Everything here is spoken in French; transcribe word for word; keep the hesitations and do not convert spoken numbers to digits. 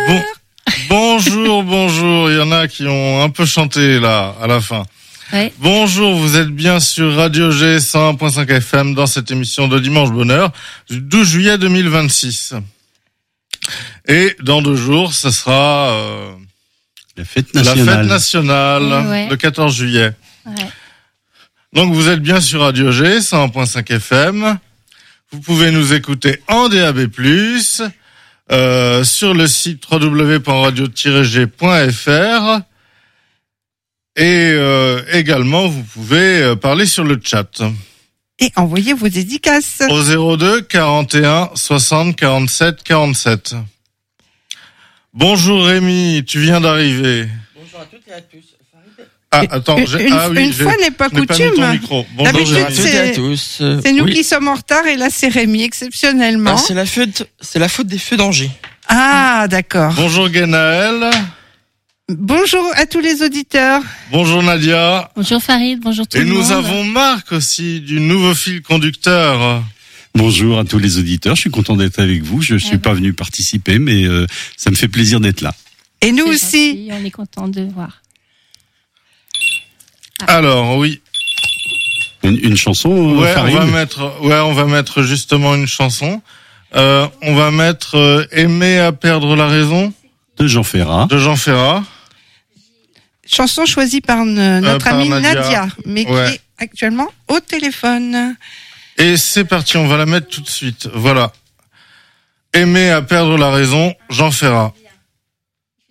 Bon, bonjour, bonjour. Il y en a qui ont un peu chanté là, à la fin. Ouais. Bonjour, vous êtes bien sur Radio G cent un point cinq F M dans cette émission de Dimanche Bonheur du douze juillet deux mille vingt-six. Et dans deux jours, ce sera euh, la fête nationale, la fête nationale ouais, ouais. le quatorze juillet. Ouais. Donc vous êtes bien sur Radio G cent un point cinq F M. Vous pouvez nous écouter en D A B plus, euh, sur le site w w w point radio tiret g point f r. Et euh, également, vous pouvez euh, parler sur le chat. Et envoyer vos dédicaces. Au zéro deux quarante et un soixante quarante-sept quarante-sept. Bonjour Rémi, tu viens d'arriver. Bonjour à toutes et à tous. Ah, attends, j'ai, une, ah oui, une j'ai, fois n'est pas je n'ai coutume. Pas mis ton micro. Bonjour D'habitude, Rémi. Toutes et à tous. Euh, C'est nous oui. qui sommes en retard et là c'est Rémi, exceptionnellement. Ah, c'est la faute, c'est la faute des feux d'Angers. Ah, d'accord. Bonjour Guénaël. Bonjour à tous les auditeurs. Bonjour Nadia. Bonjour Farid, bonjour tout Et le monde. nous avons Marc aussi, du nouveau fil conducteur. Bonjour à tous les auditeurs, je suis content d'être avec vous. Je ne suis Ah pas bon. venu participer, mais euh, ça me fait plaisir d'être là. Et nous C'est aussi. gentil, on est content de voir. Alors oui, Une, une chanson, euh, ouais, on Farid va mettre, ouais, on va mettre justement une chanson. Euh, on va mettre euh, Aimer à perdre la raison de Jean Ferrat. de Jean Ferrat. Chanson choisie par ne- notre par amie Nadia. Nadia, mais Ouais. qui est actuellement au téléphone. Et c'est parti, on va la mettre tout de suite. Voilà. Aimer à perdre la raison, Jean Ferrat.